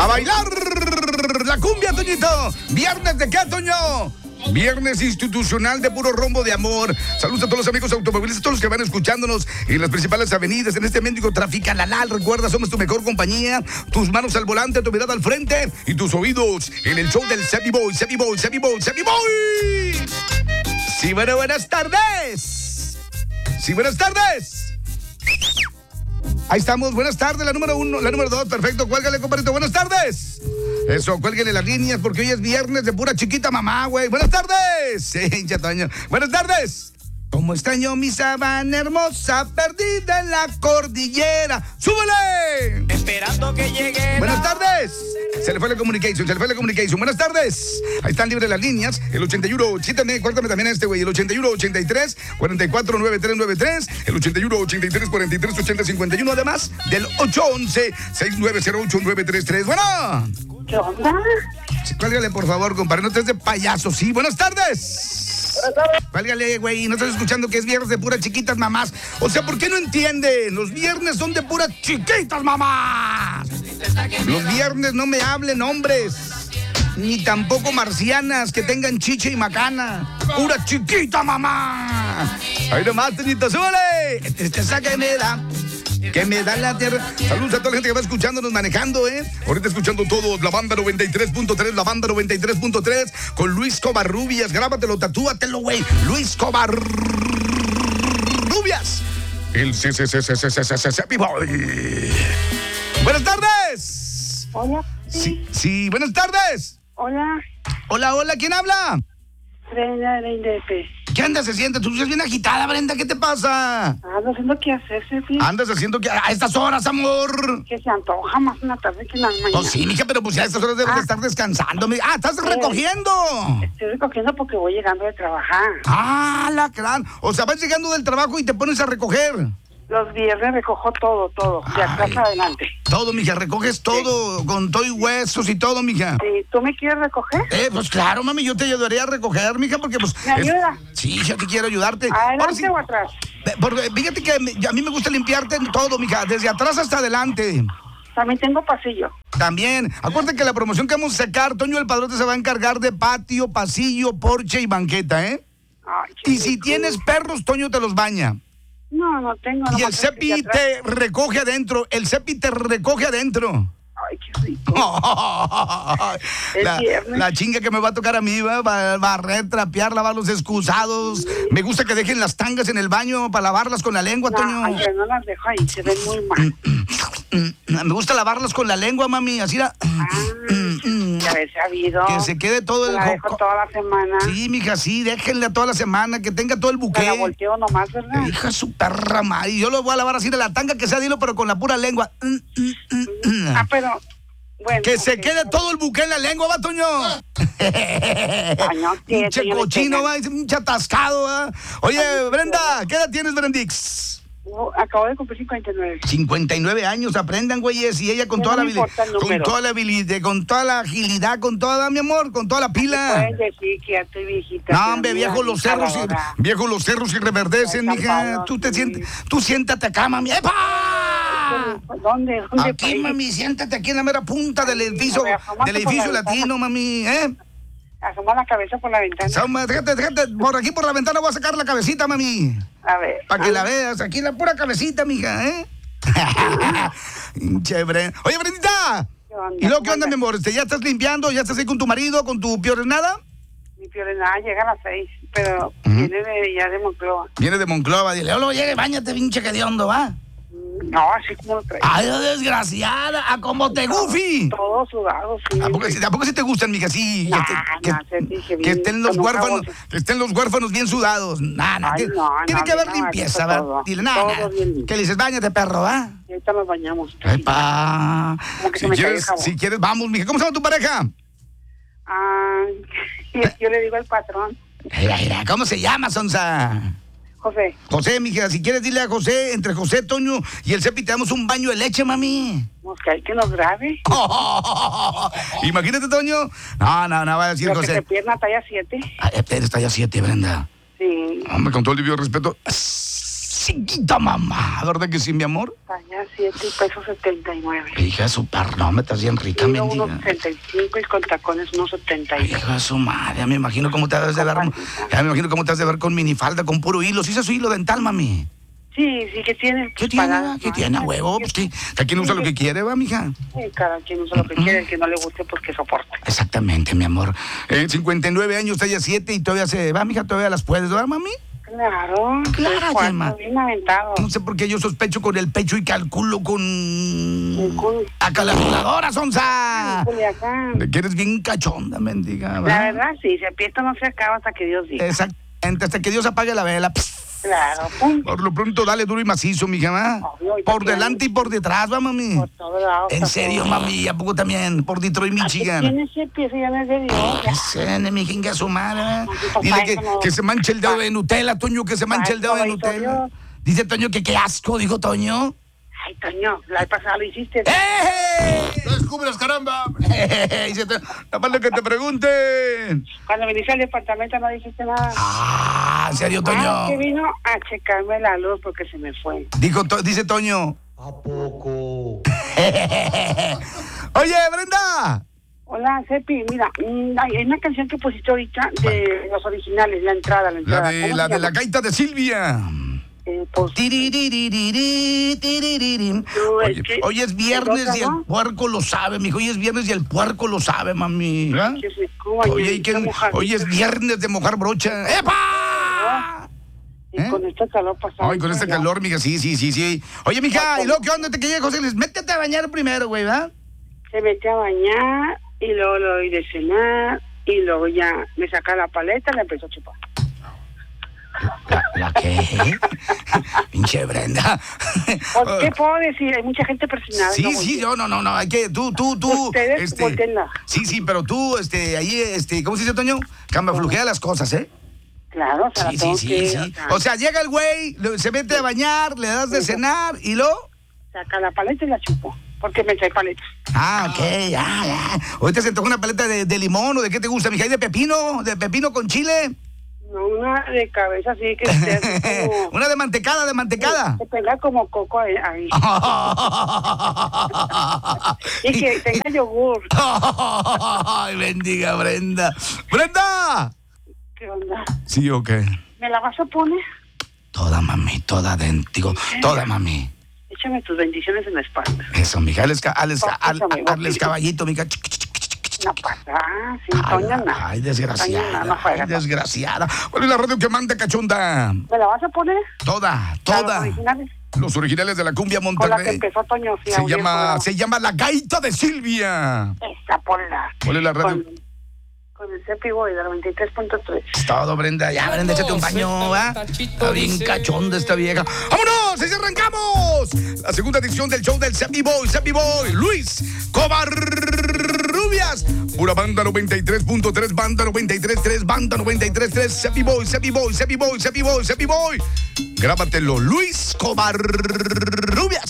¡A bailar la cumbia, Toñito! ¿Viernes de qué, Toño? Viernes institucional de puro rombo de amor. Saludos a todos los amigos automovilistas, todos los que van escuchándonos en las principales avenidas, en este mendigo traficanalal. Recuerda, somos tu mejor compañía. Tus manos al volante, tu mirada al frente y tus oídos en el show del Sebi Boy, Sebi Boy, Sebi Boy, Sebi Boy. Sí, bueno, buenas tardes. Sí, buenas tardes. Ahí estamos, buenas tardes, la número 1, la número 2, perfecto, cuélgale, compadrito, buenas tardes. Eso, cuélguenle las líneas porque hoy es viernes de pura chiquita mamá, güey. Buenas tardes. Sí, chataño. Buenas tardes. ¿Cómo extraño mi sabana hermosa perdida en la cordillera? ¡Súbele! Esperando que llegue. Buenas tardes. Se le fue la communication, se le fue la communication. Buenas tardes. Ahí están libres las líneas. El 81, cuéntame también a este, güey. El 81 83 44 9393. El 81 83 43 80 51. Además del 811 6908 933. Bueno. ¿Qué onda? Sí, cuélgale, por favor, compadre. No estés de payaso. Sí, buenas tardes. Cuélgale, güey. No estás escuchando que es viernes de puras chiquitas mamás. O sea, ¿por qué no entienden? Los viernes son de puras chiquitas mamás. Los viernes no me hablen hombres. Ni tampoco marcianas que tengan chiche y macana. Pura chiquita mamá. Ahí nomás, Toñito, súbale. Este saca que me da la tierra. Saludos a toda la gente que va escuchándonos manejando, Ahorita escuchando todos, la banda 93.3, la banda 93.3, con Luis Covarrubias. Grábatelo, tatúatelo, güey. Luis Covarrubias. El Sebi Boy. Buenas tardes. Hola. Sí, buenas tardes. Hola. Hola, ¿quién habla? Brenda de INDP. ¿Qué andas haciendo? Tú estás bien agitada, Brenda, ¿qué te pasa? Ando haciendo qué hacer, Sebi. ¿Andas haciendo qué a estas horas, amor? Que se antoja más en la tarde que en la mañana. Pues sí, mija, pero pues ya a estas horas debes de estar descansando. ¿Estás recogiendo? Estoy recogiendo porque voy llegando de trabajar. ¡Ah, la gran! O sea, vas llegando del trabajo y te pones a recoger. Los viernes recojo todo, de atrás adelante. Todo, mija, recoges todo, con todo y huesos y todo, mija. Sí, ¿tú me quieres recoger? Pues claro, mami, yo te ayudaría a recoger, mija, porque pues... ¿Me ayuda? Sí, yo te quiero ayudarte. ¿Adelante sí, o atrás? Porque fíjate que a mí me gusta limpiarte en todo, mija, desde atrás hasta adelante. También tengo pasillo. También, acuérdate que la promoción que vamos a sacar, Toño el Padrote se va a encargar de patio, pasillo, porche y banqueta, ¿eh? Ay, y si tienes perros, Toño te los baña. No tengo. Y el Sepi te recoge adentro. El Sepi te recoge adentro. Ay, qué rico. La chinga que me va a tocar a mí, va a barrer, trapear, lavar los excusados. Me gusta que dejen las tangas en el baño para lavarlas con la lengua, Toño. Ay, no las dejo ahí, se ven muy mal. Me gusta lavarlas con la lengua, mami, así la... Ya haber sabido. Que se quede todo el... La dejo toda la semana. Sí, mija, sí, déjenla toda la semana, que tenga todo el buque. Me la volteo nomás, ¿verdad? Hija su perra madre. Yo lo voy a lavar así de la tanga que sea dilo, pero con la pura lengua. Pero... Bueno, que se quede todo el buque en la lengua, va, Toño. Pinche cochino, va, pinche atascado, va. Oye, Brenda, ¿qué edad tienes, Brendix? Acabo de cumplir 59. 59 años, aprendan, güeyes, y ella con toda la habilidad, con toda la agilidad, con toda, mi amor, con toda la pila. Pueden decir que ya estoy viejita. No, hombre, viejo los cerros y reverdecen, mija. Tú siéntate acá, mami. ¡Epa! ¿Dónde? Aquí, mami, siéntate aquí en la mera punta del edificio latino, mami, Asoma la cabeza por la ventana. Déjate, por aquí por la ventana voy a sacar la cabecita, mami. A ver. Para que la veas, aquí la pura cabecita, mija, Chévere. Oye, Brendita. ¿Y luego qué onda, mi amor? ¿Ya estás limpiando? ¿Ya estás ahí con tu marido, con tu piorenada? Mi piorenada llega a las 6, pero viene de Monclova. Viene de Monclova, dile, hola, llegue, báñate, pinche que de hondo, ¿va? No, así como lo trae. ¡Ay, desgraciada! ¡A como te gufi! Todo sudado, sí. ¿A poco sí te gustan, mija? Sí. Que estén los huérfanos bien sudados. Tiene que haber limpieza, ¿verdad? Dile, que le dices, báñate, perro, ¿va? Y ahorita nos bañamos. ¡Epa! Si quieres, vamos, mija. ¿Cómo se llama tu pareja? Yo le digo al patrón. Mira, ¿cómo se llama, Sonsa? José, mija, si quieres dile a José, entre José, Toño y el Cepi te damos un baño de leche, mami. Que nos grabe. Imagínate, Toño. No, va a decir José. Que pierna talla 7. Eres talla 7, Brenda. Sí. Hombre, con todo el debido respeto. chiquita, mamá. ¿Verdad que sí, mi amor? Allá 7.79 pesos. Hija de su no, me estás bien rica, Mido mendiga. 1.75 y con tacones 1.72. Hija de su madre, ya me imagino cómo te has de ver. Ya me imagino cómo te has de ver con minifalda, con puro hilo. ¿Sí es su hilo dental, mami? Sí, ¿qué tiene? ¿Qué tiene, va? ¿Qué tiene, a huevo? Pues que cada quien usa lo que quiere, va, mija. Sí, cada quien usa lo que quiere, el que no le guste, pues que soporte. Exactamente, mi amor. 59 años, talla 7 y todavía se va, mija, todavía las puedes, ¿verdad, mami? Claro, Claro, Gemma. bien aventado. No sé por qué yo sospecho con el pecho y calculo con... Con- ¡A calculadora, sonza! Culiacán. De que eres bien cachonda, mendiga, ¿va? La verdad, sí, si aprieta no se acaba hasta que Dios diga. Exactamente, hasta que Dios apague la vela. Claro, pum. Por lo pronto, dale duro y macizo, mija, ¿va? Obvio, ahorita Por delante y por detrás, va, mami. Por todos lados. En serio, mami, ¿a poco también? Por Detroit, Michigan. Tiene ese pie, ese ya no es de Dios. ¿Qué se mi jinga su madre? papá, Dile eso no. que se manche el dedo de Nutella, Toño, que se manche el dedo de Ay, Nutella. Toño. Dice Toño que qué asco, dijo Toño. Ay, Toño, la vez pasada lo hiciste. ¡Eh! ¡No descubras, caramba! Dice Toño, nada más lo que te pregunten. Cuando viniste al departamento no dijiste nada. Ah, ¿en serio, Que Toño? vino a checarme la luz porque se me fue. Dice Toño. ¿A poco? Oye, Brenda. Hola, Cepi, mira, hay una canción que pusiste ahorita de los originales, la entrada. La ¿Cómo de se la llama? gaita de Silvia. Pues, Tiriririri, tiririm. No, es Oye, que- hoy es viernes otra, y el ¿no? puerco lo sabe, mijo. Hoy es viernes y el puerco lo sabe, mami. ¿Ah? que se cuba Oye, hoy es viernes de mojar brocha. ¡Epa! Y con este calor pasado. Ay, con este calor, mija, sí. Oye, mija, ¿y luego qué onda? ¿Te quería, José? Métete a bañar primero, güey, ¿verdad? Se mete a bañar y luego lo doy de cenar y luego ya me saca la paleta y la empezó a chupar. ¿La qué? Pinche Brenda. ¿Por qué puedo decir? Hay mucha gente presionada. Sí, yo, no, hay que, tú. Ustedes, volteenla. Sí, pero tú, ahí, ¿cómo se dice, Toño? Camuflujea las cosas, ¿eh? Claro, o sea, Sí, la tengo sí. que, O sea, llega el güey, se mete a bañar, le das de cenar y luego... saca la paleta y la chupo. Porque me trae paleta. Ah, ok, ya. Ahorita se tocó una paleta de limón o de qué te gusta, mija, ¿y de pepino? ¿De pepino con chile? No, una de cabeza así que esté así como... Una de mantecada. Se pega como coco ahí. Y que tenga yogur. Ay, bendiga Brenda. ¡Brenda! ¿Qué onda? Sí, ok. ¿Me la vas a poner? Toda, mami, toda dentro. Toda, mami. Échame tus bendiciones en la espalda. Eso, mija, hazles Pásame, caballito, mija. No pasa, sin Toña nada. Ay, Toña desgraciada. no juega. Ay, desgraciada. ¿Cuál es la radio que manda, cachonda? ¿Me la vas a poner? Toda. Los originales. Los originales de la cumbia Con la que Monterrey. empezó Toño. Sí, Se llama La Gaita de Silvia. Esa, ponla. ¿Cuál es la radio? Con el Cepi Boy del 93.3. Es todo, Brenda. Ya, Brenda, échate un baño, ¿va? Está bien cachonda esta vieja. ¡Vámonos! ¡Así arrancamos! La segunda edición del show del Cepi Boy, Luis Covarrubias. Pura banda 93.3, banda 93.3, banda 93.3, Cepi Boy. Grábatelo, Luis Covarrubias.